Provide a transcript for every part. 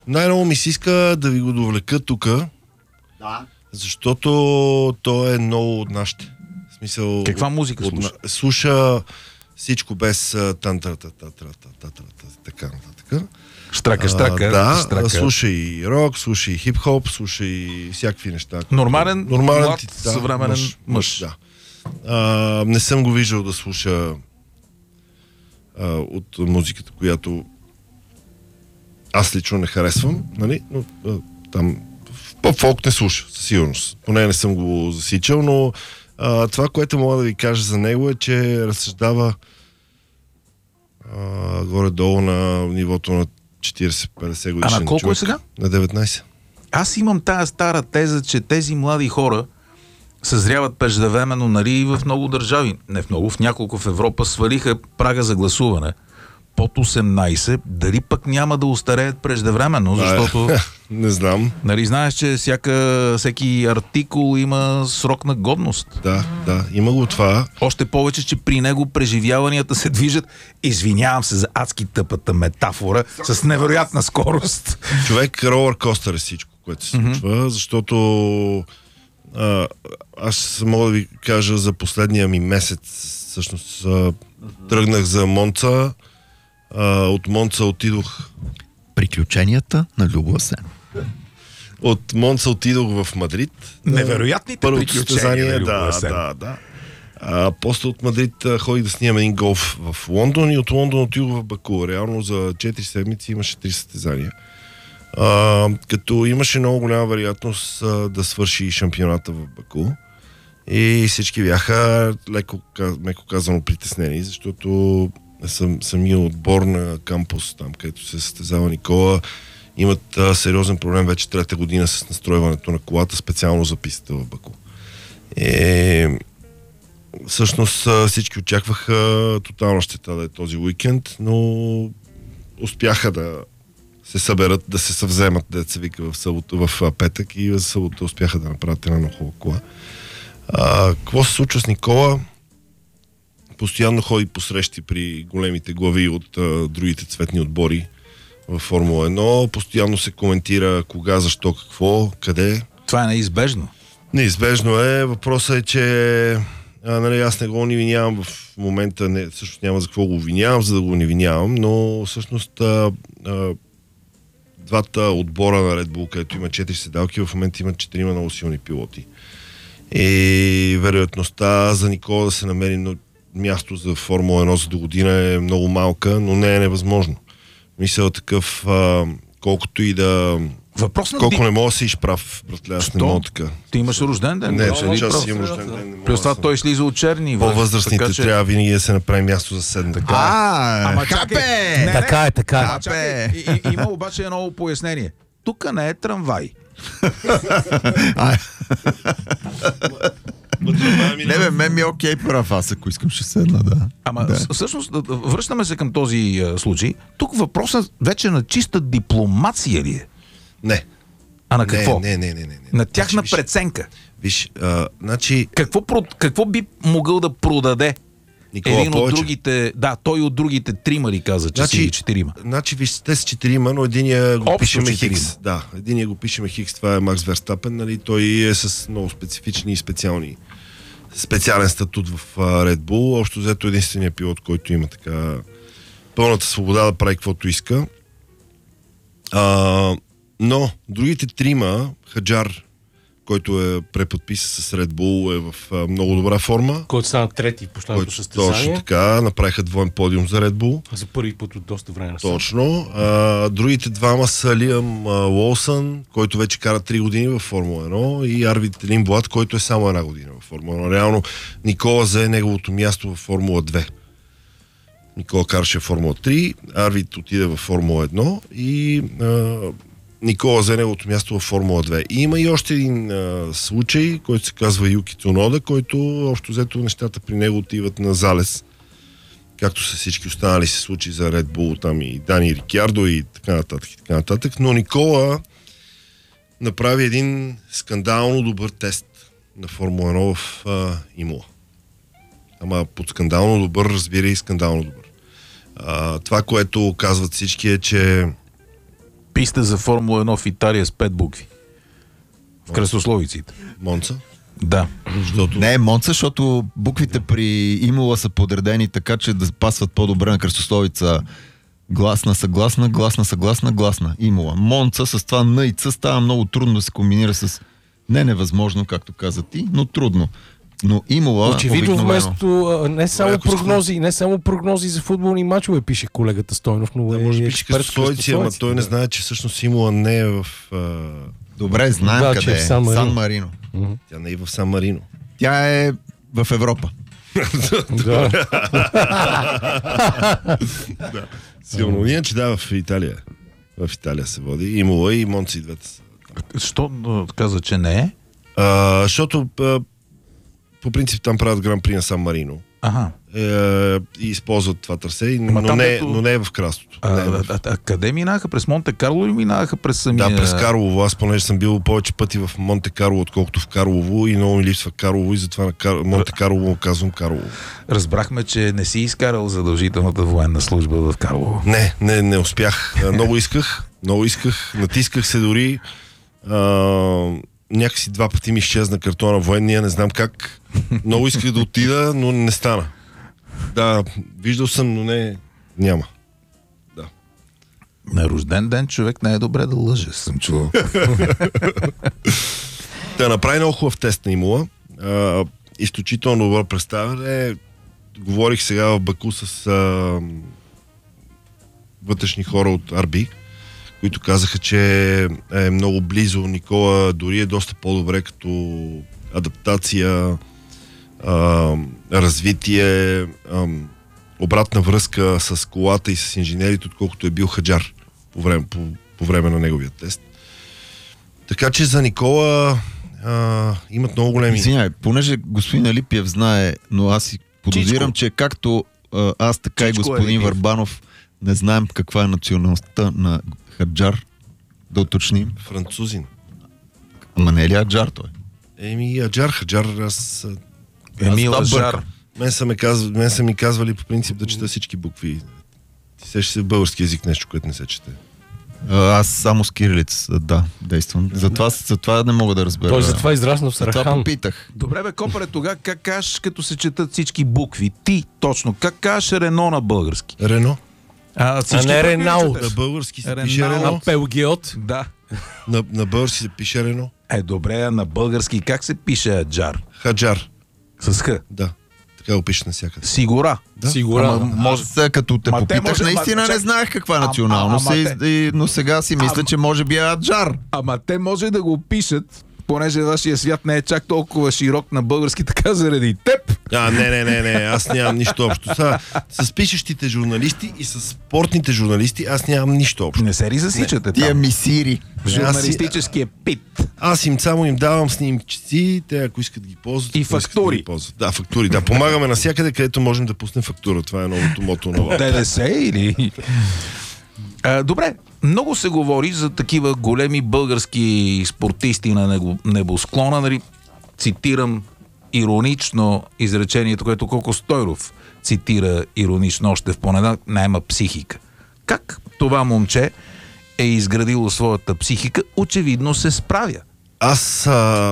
Най-много ми се иска да ви го довлека тук, Да. защото той е много от нашите. В смисъл, Каква музика слуша? Слуша всичко без така нататък. Штрака. Да, слуша и рок, слуша и хип-хоп, слуша и всякакви неща. Нормален млад, съвременен мъж. Да. Не съм го виждал да слуша от музиката, която аз лично не харесвам, нали? Но там поп-фолк не слуша, със сигурност. Поне не съм го засичал, но това, което мога да ви кажа за него е, че разсъждава горе-долу на нивото на 40-50 годишен. А на колко човек. е сега? На 19. Аз имам тая стара теза, че тези млади хора съзряват преждевременно, нали, и в много държави. Не в много, в няколко в Европа свалиха прага за гласуване под 18, дали пък няма да устареят преждевременно, защото... Не знам. Нали, знаеш, че всеки артикул има срок на годност. Да, има го това. Още повече, че при него преживяванията се движат, извинявам се за адски тъпата метафора, с невероятна скорост. Човек, ролър костър е всичко, което се случва, защото аз мога да ви кажа за последния ми месец, всъщност тръгнах за Монца, от Монца отидох... Приключенията на Любо Асен. От Монца отидох в Мадрид. Невероятните приключения на Любо Асен. Да. После от Мадрид ходих да снимам един голф в Лондон и от Лондон отидох в Баку. Реално за 4 седмици имаше 3 състезания. Като имаше много голяма вероятност да свърши шампионата в Баку. И всички бяха меко казано притеснени, защото самия отбор на кампус, там където се състезава Никола, имат сериозен проблем вече трета година с настройването на колата, специално за пистата в Баку. Всъщност всички очакваха тотална щета да е този уикенд, но успяха да се съберат, да се съвземат, да се вика в петък, и в събота успяха да направят една много хубава кола. Какво се случва с Никола? Постоянно ходи по срещи при големите глави от другите цветни отбори в Формула 1. Постоянно се коментира кога, защо, какво, къде. Това е неизбежно. Неизбежно е. Въпросът е, че аз не го невинявам в момента, всъщност няма за какво го обвинявам, за да го невинявам, но всъщност двата отбора на Red Bull, където има 4 седалки, в момента имат 4 много силни пилоти. И вероятността за Никола да се намери място за Формула 1 за до година е много малка, но не е невъзможно. Мисля такъв, колкото и да... Колко не мога да си изправ, братле, аз не мога така. Ти имаш рожден ден? Не, аз имам рожден ден. Плюс това той слиза от черни. По-възрастните трябва винаги да се направи място за седне. Така е. Има обаче едно пояснение. Тук не е трамвай. Мен ми е окей прав, аз ако искам ще седна, да. Всъщност, връщаме се към този случай. Тук въпросът вече на чиста дипломация ли е? Не. А на какво? Не. На тяхна преценка. Виж, значи... Какво би могъл да продаде Никола един повече? от другите... Да, той от другите трима ли каза, че си 4-ма? Значи, виж, те са 4-ма, но единия го Общо пишеме 4-ма. Хикс. Да, единия го пишеме Хикс, това е Макс Верстапен, нали? Той е с много специфични и специален статут в Red Bull. Общо взето единственият пилот, който има така пълната свобода да прави каквото иска. Но другите трима, Хаджар, който е преподписан с Red Bull, е в много добра форма. Който стана трети по последното състезание. Точно така, направиха двоен подиум за Red Bull. За първи път от доста време. Точно. Другите двама са Лиам Уолсън, който вече кара 3 години в Формула 1, и Арвид Лимблад, който е само 1 година в Формула 1. Реално Никола зае неговото място в Формула 2. Никола караше в Формула 3, Арвид отиде в Формула 1 и Никола взе неговото място в Формула 2. И има и още един случай, който се казва Юки Цунода, който общо взето нещата при него отиват на залез. Както са всички останали се случаи за Red Bull, там и Дани Рикиардо и така нататък. Но Никола направи един скандално добър тест на Формула 1 в Имола. Ама под скандално добър разбира и скандално добър. Това, което казват всички, е, че Писта за Формула 1 в Италия с 5 букви. В кръстословиците. Монца? Да. Защото... Не, Монца, защото буквите при Имола са подредени така, че да пасват по-добре на кръстословица. Гласна, съгласна, гласна, съгласна, гласна. Имола. Монца с това Н и Ц става много трудно да се комбинира с... Не невъзможно, както каза ти, но трудно. Но Имола очевидно обикновено... вместо не само прогнози за футболни мачове пише колегата Стойнов, но може би пише експерт в кръстословици, ама той не знае, че всъщност Имола не е в... Добре, знаем Да, къде че е. е в Сан Марино. Сан Марино. Тя не е в Сан Марино. Тя е в Европа. Да. Сигурно. Иначе да, в Италия. В Италия се води. Имола и Монца и двете са. Що каза, че не е? Защото по принцип там правят Гран-при на Сан Марино. Ага. И използват това трасе, Ама там, но не е в Кралството. Къде минаха? През Монте Карло или минаха през самия... Да, през Карлово. Аз понеже съм бил повече пъти в Монте Карло, отколкото в Карлово и много ми липсва Карлово и затова на Монте Карлово му казвам Карлово. Разбрахме, че не си изкарал задължителната военна служба в Карлово. Не успях. Много исках, натисках се дори. Някакси 2 пъти ми изчезна картона военния, не знам как. Много исках да отида, но не стана. Да, виждал съм, но няма. Да. На рожден ден човек не е добре да лъже, съм чувал. Да направи много хубав тест на Имола. Изключително добро представяне. Говорих сега в Баку с вътрешни хора от Арби, които казаха, че е много близо. Никола дори е доста по-добре като адаптация, развитие, обратна връзка с колата и с инженерите, отколкото е бил Хаджар по време на неговия тест. Така че за Никола имат много големи... Извинявай, понеже господин Алипиев знае, но аз си подозирам, че както аз, така и господин Върбанов не знаем каква е националността на Хаджар, да уточним. Французин. Ама не е ли Аджар той? Хаджар, аз... Емил Аджар. Мен са ми казвали по принцип да чета всички букви. Ти сеш се в български език нещо, което не се чете. Аз само с кирилица, да, действам. Затова не мога да разбера. Той затова израсна в Това Сарахан. попитах. Добре бе, Копаре, тогава как кажеш, като се четат всички букви? Ти, точно. Как кажеш Рено на български? Рено. А не Ренал. На български се Ренал. пише Рено. А Пелгиот. Да. На български се пише Рено. Добре, а на български как се пише Аджар? Хаджар. С Х. Да. Така го пише навсякъде. Сигура. Да. Сигурно. Може... Като те попитах, наистина не знаех каква националност е, но сега си мисля, че може би е Аджар. Ама те може да го пишат, понеже вашия свят не е чак толкова широк на български, така заради теб. Не, аз нямам нищо общо. С пишещите журналисти и с спортните журналисти аз нямам нищо общо. Не се ли засичате Тия там? мисири. Журналистическия пит. Аз само им давам снимчици, те ако искат ги ползват. И ако искат фактури. да ги ползват. Да, фактури. Да, помагаме навсякъде, където можем да пуснем фактура. Това е новото мото на ДДС или... Добре, много се говори за такива големи български спортисти на небосклона. Нали? Цитирам иронично изречението, което Коко Стойров цитира иронично още в понеделник: найма психика. Как това момче е изградило своята психика? Очевидно се справя. Аз,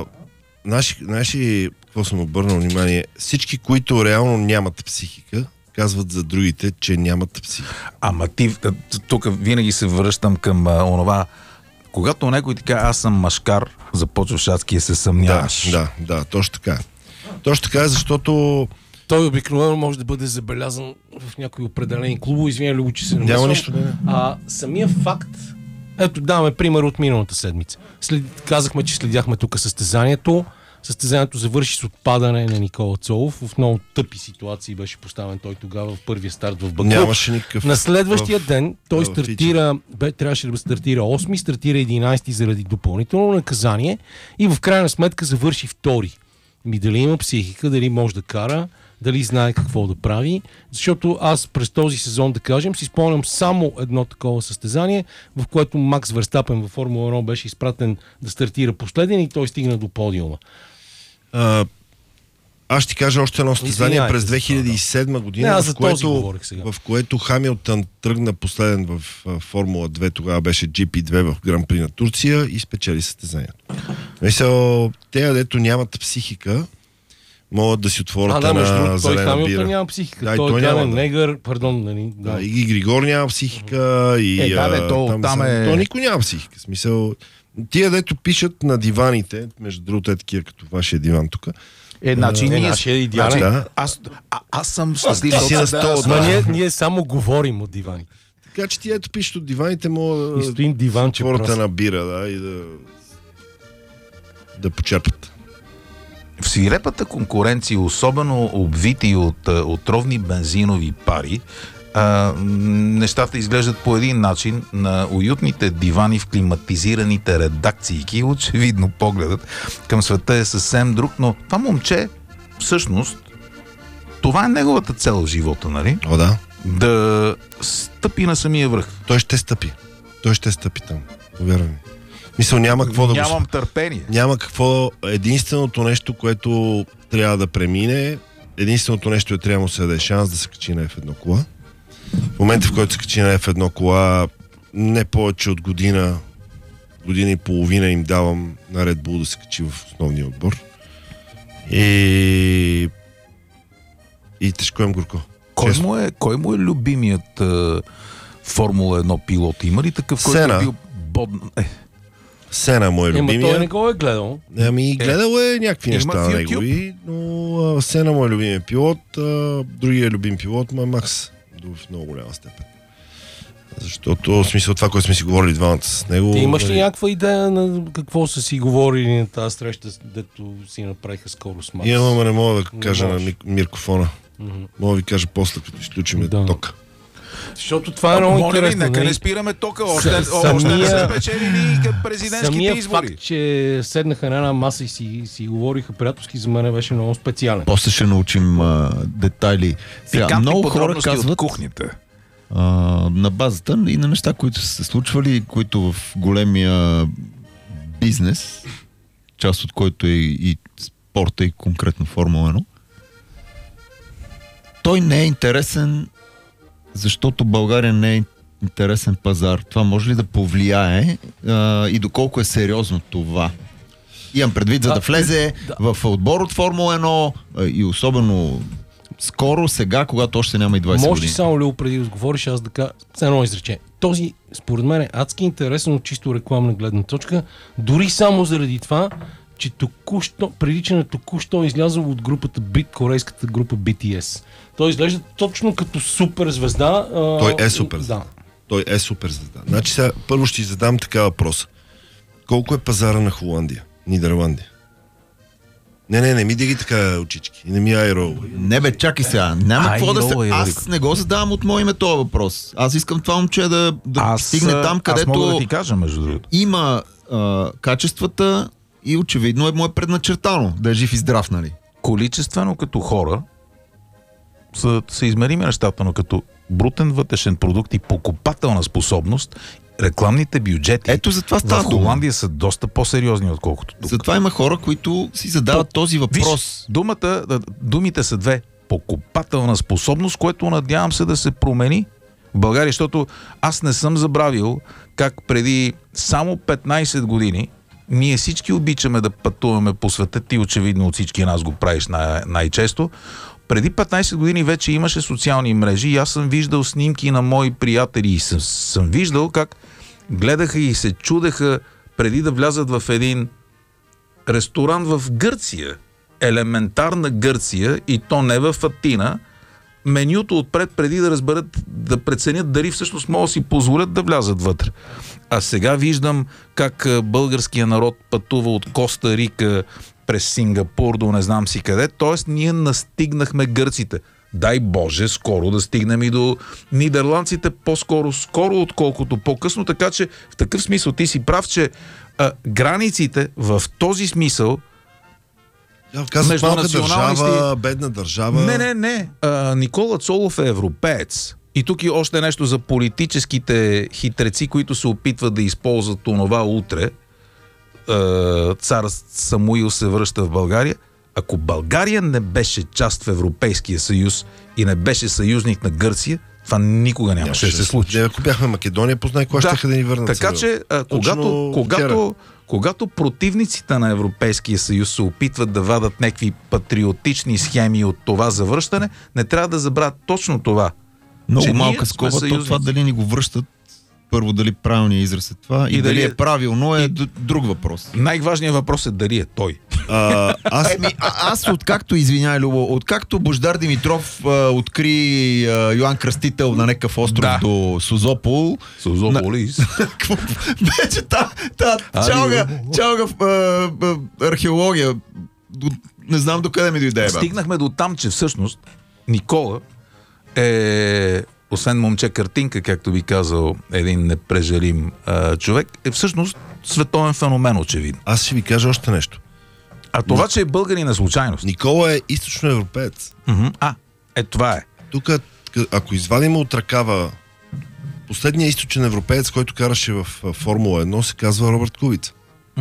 какво съм обърнал внимание, всички, които реално нямат психика, казват за другите, че нямат психика. Ама ти, тук винаги се връщам към онова, когато някой ти каже, аз съм машкар, започваш адски да се съмняваш. Да, точно така. Точно така е, защото... Той обикновено може да бъде забелязан в някои определени клубове. Извиня, Любо, че се намесвам. Няма нищо. Самия факт, ето даваме пример от миналата седмица. Казахме, че следяхме тук състезанието. Състезанието завърши с отпадане на Никола Цолов. В много тъпи ситуации беше поставен той тогава в първия старт в Баку. Нямаше никакъв... На следващия ден той трябваше да стартира 8, стартира 11 заради допълнително наказание и в крайна сметка завърши втори. Дали има психика, дали може да кара, дали знае какво да прави, защото аз през този сезон, да кажем, си спомням само едно такова състезание, в което Макс Верстапен във Формула 1 беше изпратен да стартира последен и той стигна до подиума. Аз ще ти кажа още едно състезание Извинявайте през за това, 2007 година, Не, за този говорих сега. в което Хамилтън тръгна последен в Формула 2, тогава беше GP2 в Гран-при на Турция и спечели състезанието. Мисля, те, дето нямат психика, могат да си отворят между една другото, той зелена Хамилтън бира. няма психика. Да, и той той е няма, Гален да. негър, пардон, нали? Да, и Григор няма психика, и там никой няма психика. Смисъл, тия, дето пишат на диваните, между другото е такива като вашия диван тук. Значи ние... нашия е идеален. Да. Аз съм щастлив. Ти си на стол, Ма ние само говорим от дивани. Така че тия, ето пишат от диваните, могат И стоим диванче хората просто. на бира, да, и да почерпат. В свирепата конкуренция, особено обвити от отровни бензинови пари, нещата изглеждат по един начин. На уютните дивани в климатизираните редакции, очевидно погледът към света е съвсем друг, но това момче, всъщност, това е неговата цел в живота, нали? О, да. Да стъпи на самия връх. Той ще стъпи. Той ще стъпи там. Повярвай ми. Мисъл, няма какво да го... Нямам търпение. Няма какво... Единственото нещо, което трябва да премине, единственото нещо е трябва да му се даде шанс да се качи на F1 кола. В момента, в който се качи на F1 кола, не повече от година и половина им давам на Red Bull да се качи в основния отбор. И тежко им горко. Кой му е любимият Формула 1 пилот? Има ли такъв, който Сена. е бил Сена му е Ма любимия. той не го е гледал. Гледал е някакви Има неща в на YouTube. негови, но Сена му е любимия пилот, другия любим пилот му е Макс в много голяма степен. Защото, в смисъл това, което сме си говорили двамата с него... Ти имаш ли някаква идея на какво са си говорили на тази среща, дето си направиха скоро с Макс? Имам, не мога да кажа можеш. на микрофона. Мога да ви кажа после, като изключим Да. тока. Защото това е много Моля ви, интересно. нека нали? не спираме тока. Още не Самия- са спечелили президентските Самия избори. факт, че седнаха на една маса и си говориха приятелски, за мен беше много специален. После ще научим детайли. Сега, Пикантни много хора подробности от казват кухнята. на базата и на неща, които са се случвали, които в големия бизнес, част от който е и спорта и конкретно Формула 1, той не е интересен, защото България не е интересен пазар. Това може ли да повлияе и доколко е сериозно това? Имам предвид, за да влезе в отбор от Формула 1 и особено скоро, сега, когато още няма и 20 Може ли години. само, Лео, преди да отговориш, аз да кажа едно изречение. Този, според мен, е адски интересен от чисто рекламна гледна точка, дори само заради това, че току-що, прилича на току-що излязъл от групата корейската група BTS. Той изглежда точно като суперзвезда. Той е суперзвезда. Да. Той е суперзвезда. Значи сега, първо ще ти задам така въпроса. Колко е пазара на Холандия? Нидерландия? Не ми диги така очички. И не ми айро. Не бе, чакай сега. Няма какво да се... Аз не го задавам от мое име този въпрос. Аз искам това момче да стигне там, където Аз мога да ти кажа, между другото. има качествата и очевидно му е предначертано да е жив и здрав, нали? Количествено като хора са измерими нещата, но като брутен вътрешен продукт и покупателна способност, рекламните бюджети Ето за това става в Холандия са доста по-сериозни, отколкото тук. Затова има хора, които си задават този въпрос. Виж, думите са две. Покупателна способност, което надявам се да се промени в България, защото аз не съм забравил как преди само 15 години ние всички обичаме да пътуваме по света, ти очевидно от всички нас го правиш най-често. Преди 15 години вече имаше социални мрежи и аз съм виждал снимки на мои приятели и съм виждал как гледаха и се чудеха преди да влязат в един ресторант в Гърция. Елементарна Гърция и то не в Атина. Менюто отпред преди да разберат, да преценят дали всъщност могат да си позволят да влязат вътре. А сега виждам как българския народ пътува от Коста Рика през Сингапур до не знам си къде. Тоест ние настигнахме гърците. Дай Боже, скоро да стигнем и до нидерландците, по-скоро отколкото по-късно. Така че в такъв смисъл ти си прав, че границите в този смисъл казват малка държава, бедна държава. Не. Никола Цолов е европеец. И тук и още нещо за политическите хитреци, които се опитват да използват онова утре. Цар Самуил се връща в България. Ако България не беше част в Европейския съюз и не беше съюзник на Гърция, това никога нямаше да се случи. Ако бяхме Македония, познай кога щеха да ни върнат. Така че, когато противниците на Европейския съюз се опитват да вадат някакви патриотични схеми от това завръщане, не трябва да забравят точно това. Много малка скоба, то това дали ни го връщат, първо дали правилният израз е това и дали е правилно е друг въпрос. Най-важният въпрос е дали е той. Аз откакто, извиняй, Любо, откакто Бождар Димитров откри Йоан Кръстител на някакъв остров до Созопол. Созополис. Вече чалга археология. Не знам докъде ми дойде. Стигнахме до там, че всъщност Никола е, освен момче картинка, както би казал един непрежалим човек, е всъщност световен феномен, очевидно. Аз ще ви кажа още нещо. А това, че е българин, е случайност. Никола е източноевропеец. Това е. Тук, ако извадим от ръкава последният източен европеец, който караше в Формула 1, се казва Робърт Кубица.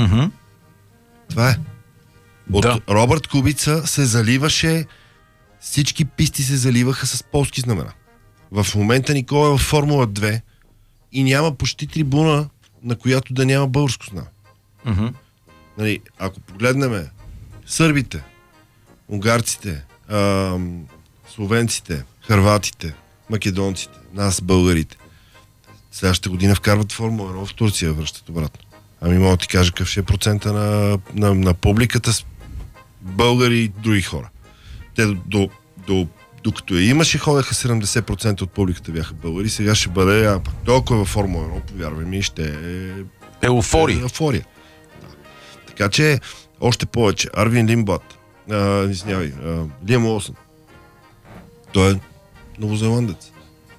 Това е. От Робърт Кубица се заливаше, всички писти се заливаха с полски знамена. В момента Никола е в Формула 2 и няма почти трибуна, на която да няма българско знаме. Нали, ако погледнем сърбите, унгарците, словенците, хърватите, македонците, нас, българите, следващата година вкарват Формула 1 в Турция, връщат обратно. Ами мога да ти кажа какъв ще е процента на публиката с българи и други хора. Те докато я имаше, ходеха 70% от публиката бяха българи, сега ще бъде, толкова във Формула 1, повярвай ми, ще е еуфория. Да. Така че, още повече, Арвин Лимблад, Лиам Уолсън, той е новозеландец.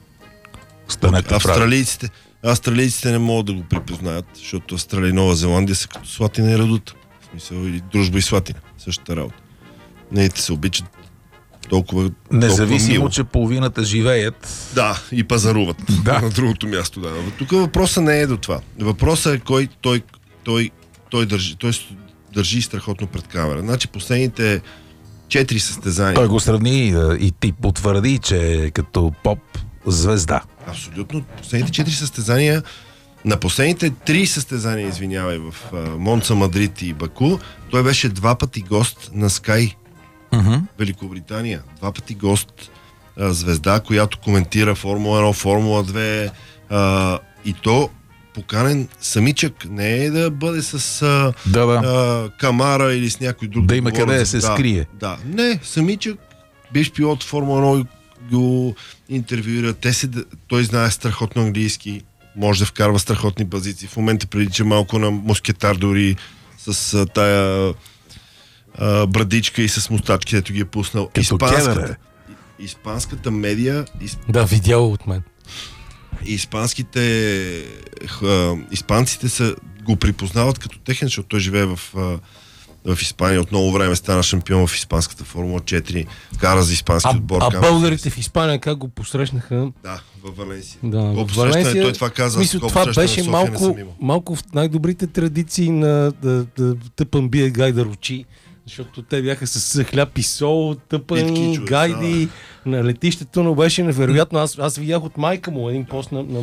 Австралийците не могат да го припознаят, защото Австралия и Нова Зеландия са като Слатина и Радута. В смисъл, или Дружба и Слатина. Същата работа. Неите се обичат толкова независимо, мило. че половината живеят. Да, и пазаруват на другото място. Да. Тук въпросът не е до това. Въпросът е кой той държи страхотно пред камера. Значи последните 4 състезания. Той го сравни и ти потвърди, че е като поп звезда. Абсолютно. Последните 4 състезания, на последните 3 състезания, извинявай, в Монца, Мадрид и Баку, той беше 2 пъти гост на Sky. Великобритания. 2 пъти гост, звезда, която коментира Формула 1, Формула 2 и то поканен самичък. Не е да бъде с камара или с някой друг. Да има къде да се скрие. Да. Не, самичък, биш пилот Формула 1 го интервюира. Той знае страхотно английски, може да вкарва страхотни базици. В момента прилича малко на мускетар дори с тая брадичка и с мустачки, ето ги е пуснал. Испанската медия... Да, видял от мен. Испанците го припознават като техен, защото той живее в Испания. От много време стана шампион в испанската Формула 4. Кара за испански отбор. А българите в Испания как го посрещнаха? Да, във Валенсия. Да, в Валенсия, той това казва. Смисъл, това беше малко в най-добрите традиции на тъпан бие гайда ручи. Защото те бяха с хляб и сол, тъпани, гайди на летището, но беше невероятно. Аз видях от майка му един пост на